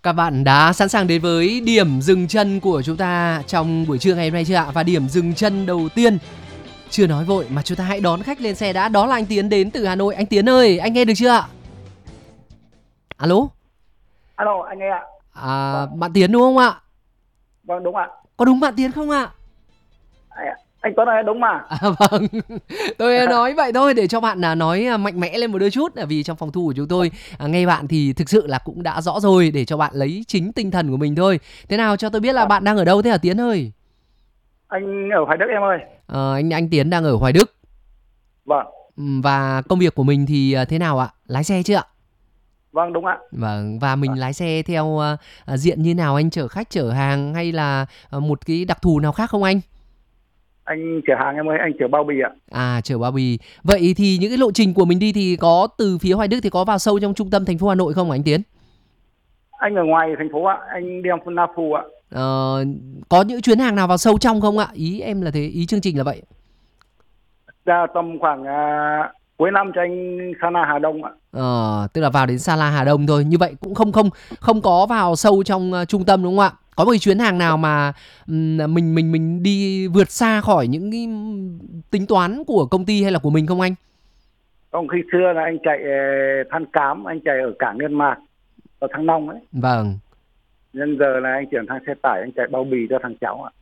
Các bạn đã sẵn sàng đến với điểm dừng chân của chúng ta trong buổi trưa ngày hôm nay chưa ạ? Và điểm dừng chân đầu tiên, chưa nói vội mà chúng ta hãy đón khách lên xe đã. Đó là anh Tiến đến từ Hà Nội. Anh Tiến ơi, anh nghe được chưa ạ? Alo? Alo, anh nghe ạ. Bạn Tiến đúng không ạ? Vâng, đúng ạ. Có đúng bạn Tiến không ạ? Anh Tuấn ơi, đúng mà. Vâng, tôi nói vậy thôi để cho bạn nói mạnh mẽ lên một đôi chút. Vì trong phòng thu của chúng tôi nghe bạn thì thực sự là cũng đã rõ rồi, để cho bạn lấy chính tinh thần của mình thôi. Thế nào cho tôi biết là bạn đang ở đâu thế hả Tiến ơi? Anh ở Hoài Đức em ơi. Anh Tiến đang ở Hoài Đức. Vâng. Và công việc của mình thì thế nào ạ? Lái xe chưa ạ? Vâng, đúng ạ. Vâng, và mình lái xe theo diện như nào anh? Chở khách, chở hàng hay là một cái đặc thù nào khác không anh? Anh chở hàng em ơi, anh chở bao bì ạ. Chở bao bì. Vậy thì những cái lộ trình của mình đi thì có từ phía Hoài Đức thì có vào sâu trong trung tâm thành phố Hà Nội không anh Tiến? Anh ở ngoài thành phố ạ, anh đi Na Phù ạ. Có những chuyến hàng nào vào sâu trong không ạ? Ý em là thế, ý chương trình là vậy. Ra tầm khoảng cuối năm cho anh Sana Hà Đông ạ. Tức là vào đến Sa La Hà Đông thôi. Như vậy cũng không có vào sâu trong trung tâm đúng không ạ? Có một cái chuyến hàng nào mà mình đi vượt xa khỏi những cái tính toán của công ty hay là của mình không anh? Còn khi xưa là anh chạy than cám, anh chạy ở cảng Liên Mạc, ở Thăng Long ấy. Vâng. Nên giờ là anh chuyển sang xe tải, anh chạy bao bì cho thằng cháu ạ.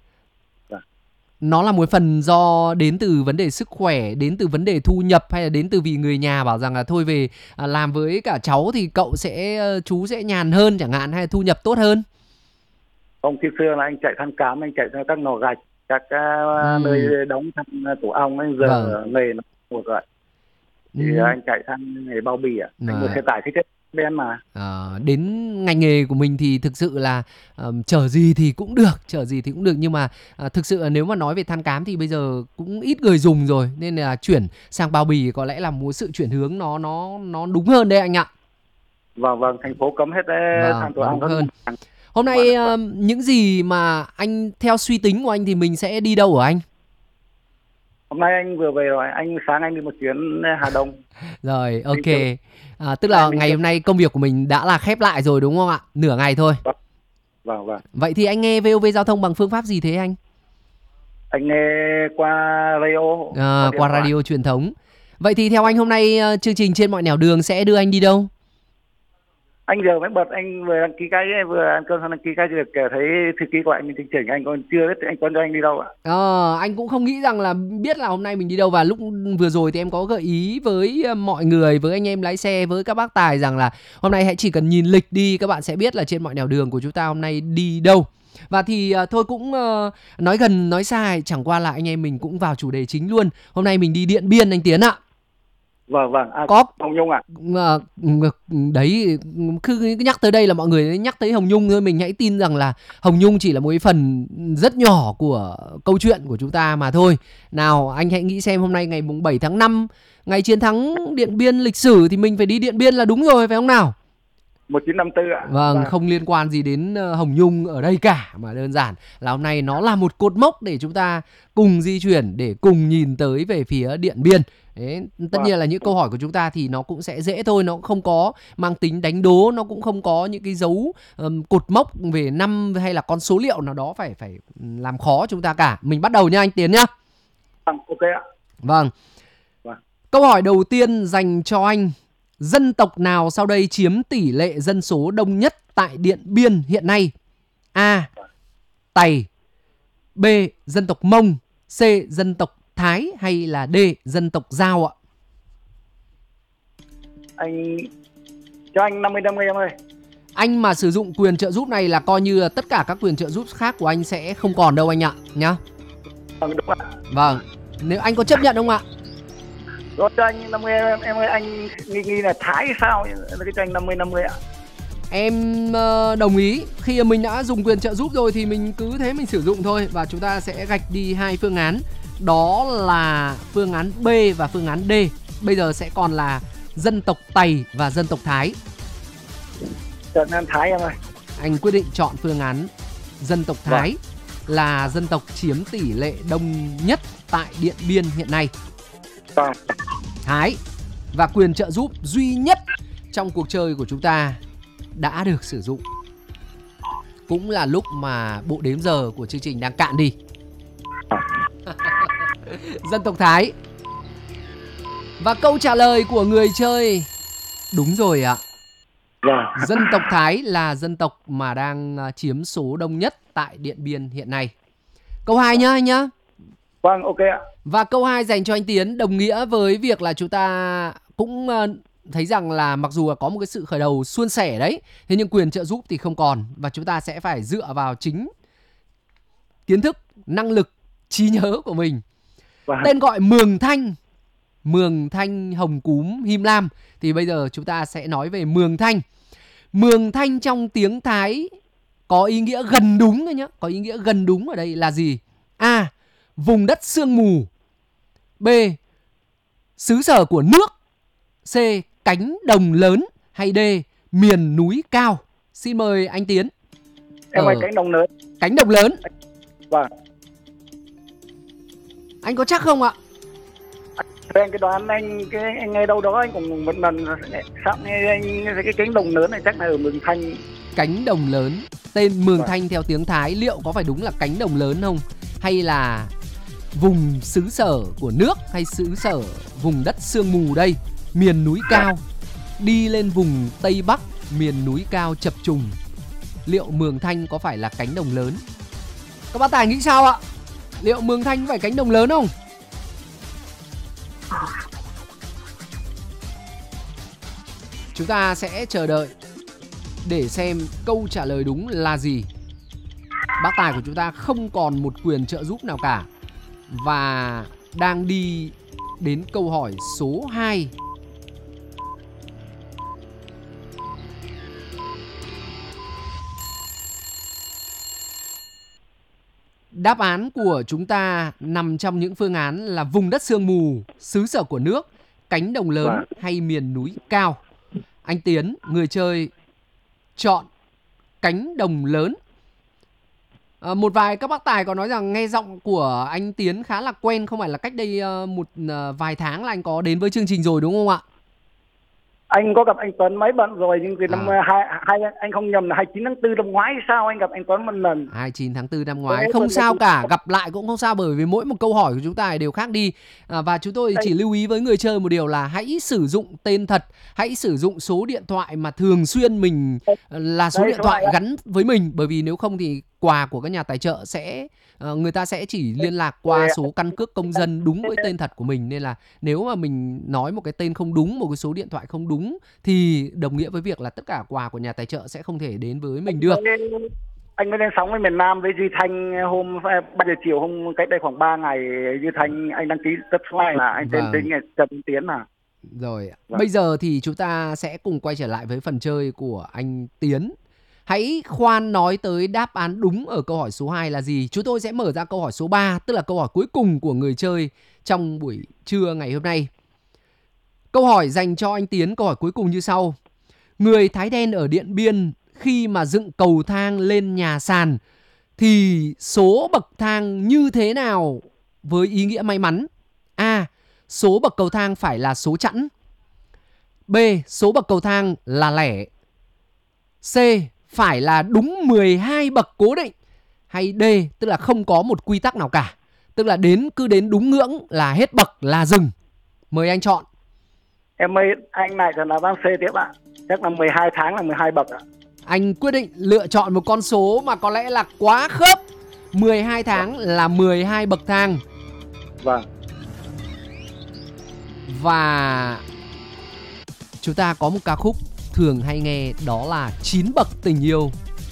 Nó là một phần do đến từ vấn đề sức khỏe, đến từ vấn đề thu nhập, hay là đến từ vì người nhà bảo rằng là thôi về làm với cả cháu thì chú sẽ nhàn hơn chẳng hạn, hay là thu nhập tốt hơn? Còn khi xưa là anh chạy than cám, anh chạy ra các nò gạch, các nơi đóng than tổ ong ấy. Giờ nghề nó một rồi thì anh chạy sang nghề bao bì ạ. Anh mua xe tải thích hết bên mà. Đến ngành nghề của mình thì thực sự là chở gì thì cũng được, nhưng mà thực sự là nếu mà nói về than cám thì bây giờ cũng ít người dùng rồi, nên là chuyển sang bao bì có lẽ là một sự chuyển hướng nó đúng hơn đấy anh ạ. Vâng, thành phố cấm hết than tổ ong hơn. Hôm nay những gì mà anh theo suy tính của anh thì mình sẽ đi đâu hả anh? Hôm nay anh vừa về rồi, sáng anh đi một chuyến Hà Đông. Rồi, ok. Tức là ngày hôm nay công việc của mình đã là khép lại rồi đúng không ạ? Nửa ngày thôi. Vâng. Vậy thì anh nghe VOV Giao thông bằng phương pháp gì thế anh? Anh nghe qua radio. Qua radio truyền thống. Vậy thì theo anh hôm nay chương trình Trên Mọi Nẻo Đường sẽ đưa anh đi đâu? Anh giờ mới bật, anh vừa đăng ký cái, vừa ăn cơm xong đăng ký cái được thấy thư ký của anh chương trình, anh còn chưa biết anh Tuấn cho anh đi đâu ạ. Anh cũng không nghĩ rằng là biết là hôm nay mình đi đâu. Và lúc vừa rồi thì em có gợi ý với mọi người, với anh em lái xe, với các bác tài rằng là hôm nay hãy chỉ cần nhìn lịch đi, các bạn sẽ biết là Trên Mọi Nẻo Đường của chúng ta hôm nay đi đâu. Và thì thôi cũng nói gần nói xa, chẳng qua là anh em mình cũng vào chủ đề chính luôn. Hôm nay mình đi Điện Biên anh Tiến ạ. Vâng. Có Hồng Nhung ạ. Đấy, cứ nhắc tới đây là mọi người nhắc tới Hồng Nhung thôi. Mình hãy tin rằng là Hồng Nhung chỉ là một phần rất nhỏ của câu chuyện của chúng ta mà thôi. Nào anh hãy nghĩ xem, hôm nay ngày mùng 7 tháng 5, ngày chiến thắng Điện Biên lịch sử, thì mình phải đi Điện Biên là đúng rồi, phải không nào? 1954 ạ. Vâng, không liên quan gì đến Hồng Nhung ở đây cả, mà đơn giản là hôm nay nó là một cột mốc để chúng ta cùng di chuyển, để cùng nhìn tới về phía Điện Biên. Đấy, tất nhiên là những câu hỏi của chúng ta thì nó cũng sẽ dễ thôi, nó cũng không có mang tính đánh đố, nó cũng không có những cái dấu cột mốc về năm hay là con số liệu nào đó phải làm khó chúng ta cả. Mình bắt đầu nha anh Tiến nhá. Ok ạ. Vâng. Câu hỏi đầu tiên dành cho anh: dân tộc nào sau đây chiếm tỷ lệ dân số đông nhất tại Điện Biên hiện nay? A. Tày. B. Dân tộc Mông. C. Dân tộc Thái. Hay là D. Dân tộc Dao ạ? Cho anh 50-50 em ơi. Anh mà sử dụng quyền trợ giúp này là coi như là tất cả các quyền trợ giúp khác của anh sẽ không còn đâu anh ạ, nhá. Vâng, đúng ạ. Vâng, nếu anh có chấp nhận không ạ? Rồi cho anh 50 em ơi, anh nghi là Thái sao? Cái cho anh 50-50 ạ. Em đồng ý. Khi mình đã dùng quyền trợ giúp rồi thì mình cứ thế mình sử dụng thôi. Và chúng ta sẽ gạch đi hai phương án. Đó là phương án B và phương án D. Bây giờ sẽ còn là dân tộc Tày và dân tộc Thái. Chọn anh Thái em ơi. Anh quyết định chọn phương án dân tộc Thái là dân tộc chiếm tỷ lệ đông nhất tại Điện Biên hiện nay. Thái. Và quyền trợ giúp duy nhất trong cuộc chơi của chúng ta đã được sử dụng. cũng là lúc mà bộ đếm giờ của chương trình đang cạn đi. Dân tộc Thái. Và câu trả lời của người chơi đúng rồi ạ. Dân tộc Thái là dân tộc mà đang chiếm số đông nhất tại Điện Biên hiện nay. Câu 2 nhá anh nhá. Vâng, ok ạ. Và câu 2 dành cho anh Tiến, đồng nghĩa với việc là chúng ta cũng thấy rằng là mặc dù là có một cái sự khởi đầu suôn sẻ đấy, thế nhưng quyền trợ giúp thì không còn, và chúng ta sẽ phải dựa vào chính kiến thức, năng lực, trí nhớ của mình. Tên gọi Mường Thanh Hồng Cúm Him Lam, thì bây giờ chúng ta sẽ nói về Mường Thanh. Mường Thanh trong tiếng Thái có ý nghĩa gần đúng thôi nhá. Có ý nghĩa gần đúng ở đây là gì? A. Vùng đất sương mù. B. Xứ sở của nước. C. Cánh đồng lớn. Hay D. Miền núi cao. Xin mời anh Tiến. Em ơi, cánh đồng lớn. Cánh đồng lớn. Vâng. Anh có chắc không ạ? Anh cái đoán anh nghe đâu đó anh cũng một lần sắp nghe anh cái cánh đồng lớn này chắc là ở Mường Thanh. Cánh đồng lớn. Tên Mường Thanh theo tiếng Thái liệu có phải đúng là cánh đồng lớn không? Hay là vùng xứ sở của nước, hay xứ sở vùng đất sương mù đây? Miền núi cao. Đi lên vùng Tây Bắc, miền núi cao chập trùng. Liệu Mường Thanh có phải là cánh đồng lớn? Các bác tài nghĩ sao ạ? Liệu Mường Thanh có phải cánh đồng lớn không? Chúng ta sẽ chờ đợi để xem câu trả lời đúng là gì. Bác tài của chúng ta không còn một quyền trợ giúp nào cả, và đang đi đến câu hỏi số 2. Đáp án của chúng ta nằm trong những phương án là vùng đất sương mù, xứ sở của nước, cánh đồng lớn hay miền núi cao. Anh Tiến, người chơi, chọn cánh đồng lớn. Một vài các bác tài có nói rằng nghe giọng của anh Tiến khá là quen, không phải là cách đây một vài tháng là anh có đến với chương trình rồi đúng không ạ? Anh có gặp anh Tuấn mấy bận rồi, nhưng từ năm anh không nhầm là 29 tháng 4 năm ngoái sao anh gặp anh Tuấn một lần. 29 tháng 4 năm ngoái, không sao cả, gặp lại cũng không sao, bởi vì mỗi một câu hỏi của chúng ta đều khác đi. Và chúng tôi chỉ lưu ý với người chơi một điều là hãy sử dụng tên thật, hãy sử dụng số điện thoại mà thường xuyên mình là số điện thoại gắn với mình, bởi vì nếu không thì quà của các nhà tài trợ sẽ người ta sẽ chỉ liên lạc qua số căn cước công dân đúng với tên thật của mình, nên là nếu mà mình nói một cái tên không đúng, một cái số điện thoại không đúng thì đồng nghĩa với việc là tất cả quà của nhà tài trợ sẽ không thể đến với mình được. Anh mới lên sóng với miền Nam với Duy Thanh hôm 3 giờ chiều, hôm cách đây khoảng 3 ngày. Duy Thanh anh đăng ký tất file là anh tên Trần Tiến à. Rồi, bây giờ thì chúng ta sẽ cùng quay trở lại với phần chơi của anh Tiến. Hãy khoan nói tới đáp án đúng ở câu hỏi số 2 là gì. Chúng tôi sẽ mở ra câu hỏi số 3, tức là câu hỏi cuối cùng của người chơi trong buổi trưa ngày hôm nay. Câu hỏi dành cho anh Tiến, câu hỏi cuối cùng như sau. Người Thái đen ở Điện Biên khi mà dựng cầu thang lên nhà sàn thì số bậc thang như thế nào với ý nghĩa may mắn? A. Số bậc cầu thang phải là số chẵn. B. Số bậc cầu thang là lẻ. C. Phải là đúng 12 bậc cố định. Hay D. Tức là không có một quy tắc nào cả, tức là cứ đến đúng ngưỡng là hết bậc là dừng. Mời anh chọn. Em ơi, anh này thật là bác C tiếp ạ. Chắc là 12 tháng là 12 bậc ạ. Anh quyết định lựa chọn một con số mà có lẽ là quá khớp. 12 tháng là 12 bậc thang. Vâng. Và chúng ta có một ca khúc thường hay nghe, đó là 9 bậc tình yêu.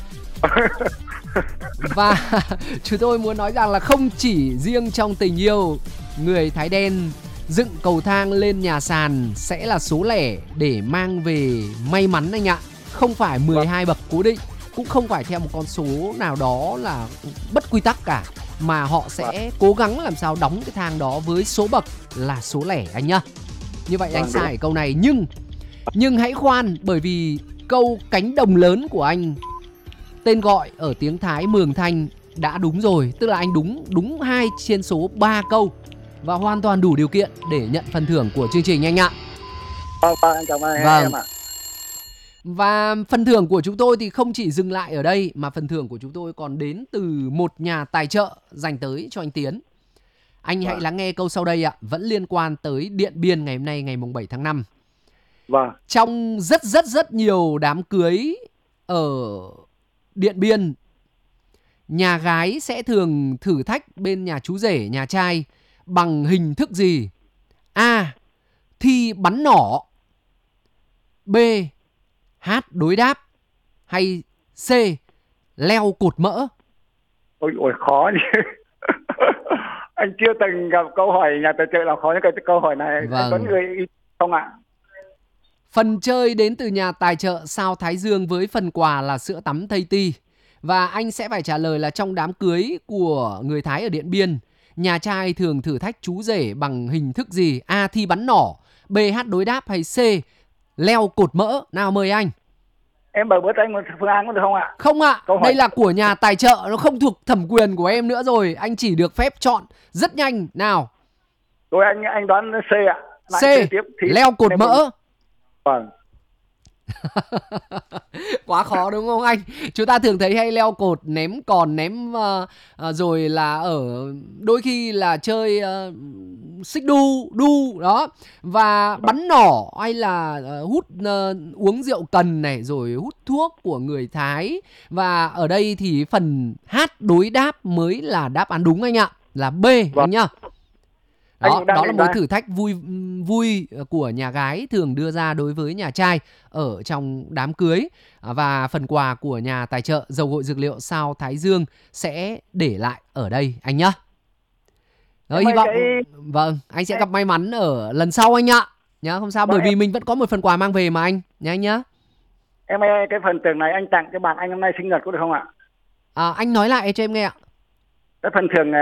Và chúng tôi muốn nói rằng là không chỉ riêng trong tình yêu, người Thái đen dựng cầu thang lên nhà sàn sẽ là số lẻ để mang về may mắn anh ạ. Không phải 12 bậc cố định, cũng không phải theo một con số nào đó là bất quy tắc cả, mà họ sẽ cố gắng làm sao đóng cái thang đó với số bậc là số lẻ anh nhá. Như vậy anh sai ở câu này, nhưng hãy khoan, bởi vì câu cánh đồng lớn của anh, tên gọi ở tiếng Thái Mường Thanh đã đúng rồi, tức là anh đúng 2 trên số 3 câu và hoàn toàn đủ điều kiện để nhận phần thưởng của chương trình anh ạ. Vâng, anh cảm ơn em ạ. Và phần thưởng của chúng tôi thì không chỉ dừng lại ở đây, mà phần thưởng của chúng tôi còn đến từ một nhà tài trợ dành tới cho anh Tiến. Anh hãy lắng nghe câu sau đây ạ, vẫn liên quan tới Điện Biên ngày hôm nay, ngày mùng 7 tháng 5. Vâng. Trong rất nhiều đám cưới ở Điện Biên, nhà gái sẽ thường thử thách bên nhà chú rể, nhà trai bằng hình thức gì? A. Thi bắn nỏ. B. Hát đối đáp. Hay C. Leo cột mỡ. Ôi khó nhỉ. Anh chưa từng gặp câu hỏi nhà tài trợ nào khó như cái câu hỏi này. Vâng. Anh có người ý không ạ? Phần chơi đến từ nhà tài trợ Sao Thái Dương với phần quà là sữa tắm Tây. Và anh sẽ phải trả lời là trong đám cưới của người Thái ở Điện Biên, nhà trai thường thử thách chú rể bằng hình thức gì? A. Thi bắn nỏ. B. Hát đối đáp. Hay C. Leo cột mỡ. Nào mời anh. Em bảo bớt anh một phương án có được không ạ? Không ạ, đây là của nhà tài trợ, nó không thuộc thẩm quyền của em nữa rồi. Anh chỉ được phép chọn rất nhanh. Nào. Rồi anh đoán C ạ. C. Leo cột mỡ. Vâng. Quá khó đúng không anh? Chúng ta thường thấy hay leo cột, ném còn, ném rồi là ở đôi khi là chơi xích đu đó, và bắn nỏ hay là hút uống rượu cần này, rồi hút thuốc của người Thái. Và ở đây thì phần hát đối đáp mới là đáp án đúng anh ạ, là B anh nhá. Đó là một thử thách vui của nhà gái thường đưa ra đối với nhà trai ở trong đám cưới. Và phần quà của nhà tài trợ Dầu gội dược liệu Sao Thái Dương sẽ để lại ở đây anh nhá. Rồi, hy vọng vâng, anh sẽ gặp may mắn ở lần sau anh ạ. Nhá, không sao, bởi vì mình vẫn có một phần quà mang về mà anh. Nhá anh nhá. Em ơi, cái phần thưởng này anh tặng cho bạn anh hôm nay sinh nhật có được không ạ? Anh nói lại cho em nghe ạ. Cái phần thưởng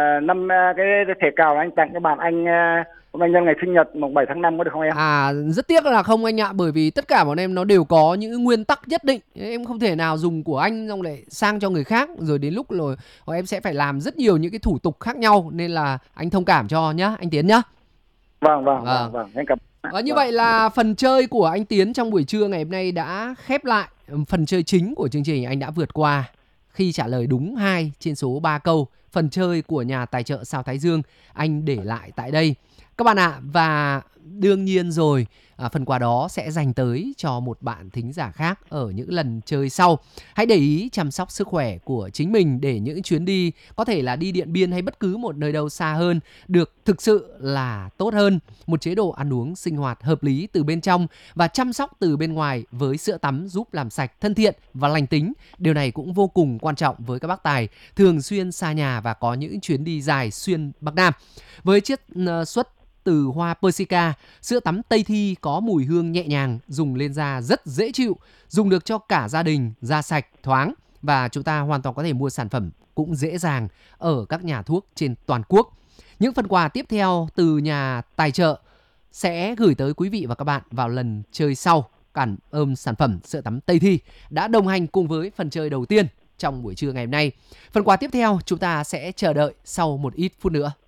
cái thẻ cào anh tặng cho bạn anh hôm nay nhân ngày sinh nhật mùng 7 tháng 5 có được không em? Rất tiếc là không anh ạ, bởi vì tất cả bọn em nó đều có những nguyên tắc nhất định. Em không thể nào dùng của anh xong lại sang cho người khác, rồi đến lúc rồi em sẽ phải làm rất nhiều những cái thủ tục khác nhau, nên là anh thông cảm cho nhá, anh Tiến nhá. Vâng. Anh cảm ơn. Như vậy là phần chơi của anh Tiến trong buổi trưa ngày hôm nay đã khép lại. Phần chơi chính của chương trình anh đã vượt qua khi trả lời đúng 2 trên số 3 câu. Phần chơi của nhà tài trợ Sao Thái Dương anh để lại tại đây các bạn ạ. Và đương nhiên rồi, phần quà đó sẽ dành tới cho một bạn thính giả khác ở những lần chơi sau. Hãy để ý chăm sóc sức khỏe của chính mình để những chuyến đi, có thể là đi Điện Biên hay bất cứ một nơi đâu xa hơn, được thực sự là tốt hơn. Một chế độ ăn uống sinh hoạt hợp lý từ bên trong và chăm sóc từ bên ngoài với sữa tắm giúp làm sạch, thân thiện và lành tính. Điều này cũng vô cùng quan trọng với các bác tài thường xuyên xa nhà và có những chuyến đi dài xuyên Bắc Nam. Với chiết xuất từ hoa Persica, sữa tắm Tây Thi có mùi hương nhẹ nhàng, dùng lên da rất dễ chịu, dùng được cho cả gia đình, da sạch, thoáng. Và chúng ta hoàn toàn có thể mua sản phẩm cũng dễ dàng ở các nhà thuốc trên toàn quốc. Những phần quà tiếp theo từ nhà tài trợ sẽ gửi tới quý vị và các bạn vào lần chơi sau. Cảm ơn sản phẩm sữa tắm Tây Thi đã đồng hành cùng với phần chơi đầu tiên trong buổi trưa ngày hôm nay. Phần quà tiếp theo chúng ta sẽ chờ đợi sau một ít phút nữa.